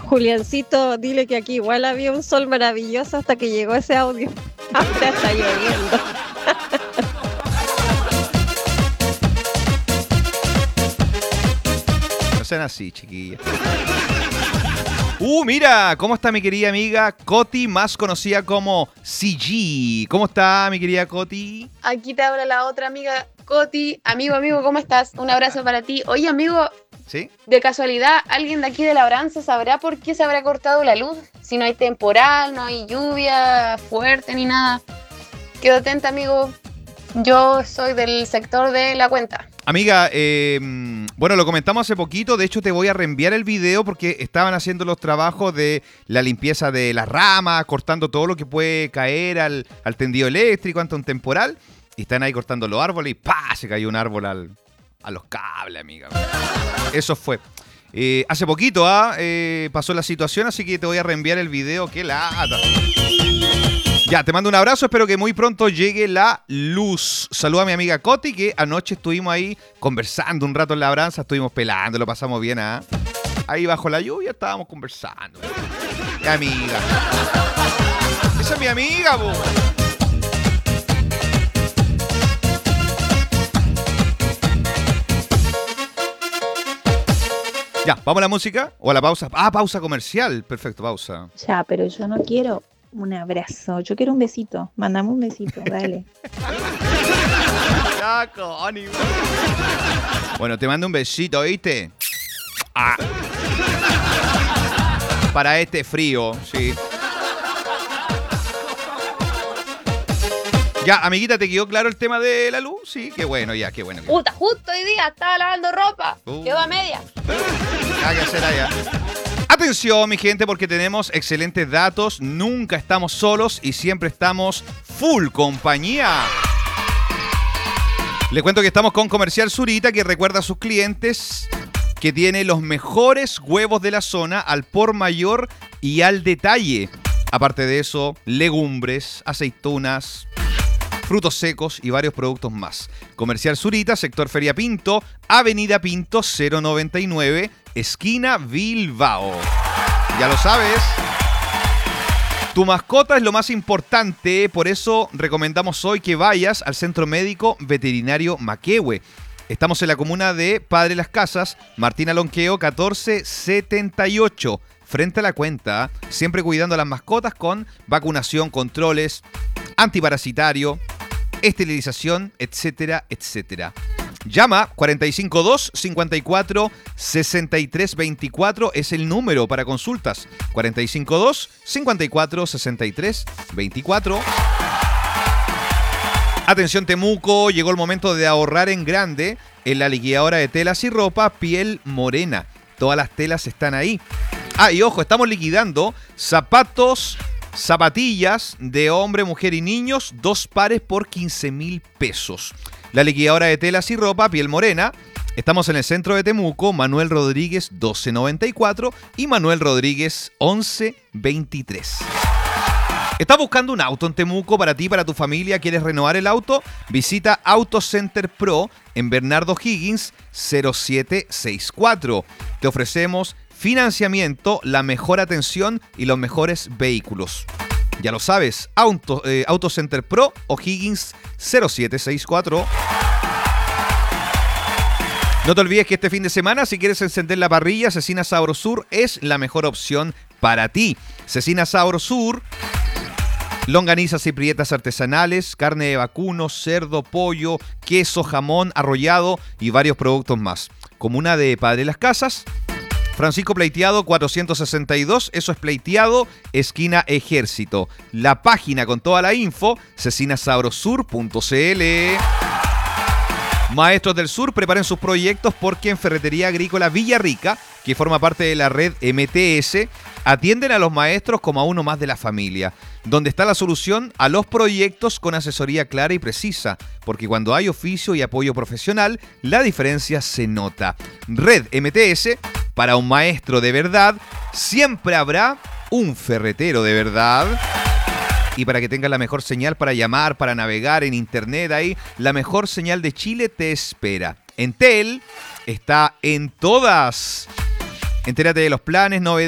Juliancito, dile que aquí igual había un sol maravilloso hasta que llegó ese audio. Ahora está lloviendo. No sean así, chiquillas. Mira, ¿cómo está mi querida amiga Coti, más conocida como CG? ¿Cómo está mi querida Coti? Aquí te habla la otra amiga Coti. Amigo, ¿cómo estás? Un abrazo para ti. Oye, amigo, ¿Sí? de casualidad, ¿alguien de aquí de Labranza sabrá por qué se habrá cortado la luz? Si no hay temporal, no hay lluvia fuerte ni nada. Quedo atenta, amigo. Yo soy del sector de La Cuenta. Amiga, bueno, lo comentamos hace poquito. De hecho, te voy a reenviar el video porque estaban haciendo los trabajos de la limpieza de las ramas, cortando todo lo que puede caer al tendido eléctrico ante un temporal. Y están ahí cortando los árboles y ¡pah! Se cayó un árbol a los cables, amiga. Eso fue. Hace poquito pasó la situación, así que te voy a reenviar el video. ¡Qué lata! Ya, te mando un abrazo, espero que muy pronto llegue la luz. Saluda a mi amiga Coti, que anoche estuvimos ahí conversando un rato en Labranza, estuvimos pelando, lo pasamos bien, ahí bajo la lluvia estábamos conversando. Mi amiga. Esa es mi amiga, po. Ya, ¿vamos a la música o a la pausa? Pausa comercial. Perfecto, pausa. Ya, pero yo no quiero un abrazo, yo quiero un besito. Mándame un besito, dale. Ya, Connie. Bueno, te mando un besito, ¿viste? Para este frío, sí. Ya, amiguita, ¿te quedó claro el tema de la luz? Sí, qué bueno, ya, qué bueno. Puta, justo hoy día estaba lavando ropa. Quedó a media. Nada que hacer allá. Atención, mi gente, porque tenemos excelentes datos. Nunca estamos solos y siempre estamos full compañía. Les cuento que estamos con Comercial Zurita, que recuerda a sus clientes que tiene los mejores huevos de la zona al por mayor y al detalle. Aparte de eso, legumbres, aceitunas, frutos secos y varios productos más. Comercial Zurita, sector Feria Pinto, Avenida Pinto 099, esquina Bilbao. Ya lo sabes. Tu mascota es lo más importante, por eso recomendamos hoy que vayas al Centro Médico Veterinario Maquehue. Estamos en la comuna de Padre Las Casas, Martín Alonqueo 1478, frente a La Cuenta, siempre cuidando a las mascotas con vacunación, controles, antiparasitario, esterilización, etcétera, etcétera. Llama 452-54-63-24 es el número para consultas. 452-54-63-24. Atención Temuco, llegó el momento de ahorrar en grande en la liquidadora de telas y ropa Piel Morena. Todas las telas están ahí. Y ojo, estamos liquidando zapatos, zapatillas de hombre, mujer y niños, 2 pares por 15.000 pesos. La liquidadora de telas y ropa Piel Morena. Estamos en el centro de Temuco, Manuel Rodríguez 1294 y Manuel Rodríguez 1123. ¿Estás buscando un auto en Temuco para ti, para tu familia? ¿Quieres renovar el auto? Visita Auto Center Pro en Bernardo Higgins 0764. Te ofrecemos financiamiento, la mejor atención y los mejores vehículos. Ya lo sabes, Auto Center Pro o Higgins 0764. No te olvides que este fin de semana, si quieres encender la parrilla, Cecina Sabor Sur es la mejor opción para ti. Cecina Sabor Sur, longanizas y prietas artesanales, carne de vacuno, cerdo, pollo, queso, jamón, arrollado y varios productos más. Comuna de Padre Las Casas, Francisco Pleiteado 462, eso es Pleiteado, esquina Ejército. La página con toda la info, cecinasabrosur.cl. Maestros del Sur, preparen sus proyectos porque en Ferretería Agrícola Villarrica, que forma parte de la red MTS, atienden a los maestros como a uno más de la familia, donde está la solución a los proyectos con asesoría clara y precisa, porque cuando hay oficio y apoyo profesional, la diferencia se nota. Red MTS, para un maestro de verdad, siempre habrá un ferretero de verdad. Y para que tengas la mejor señal para llamar, para navegar en internet, ahí la mejor señal de Chile te espera. Entel está en todas. Entérate de los planes, novedades.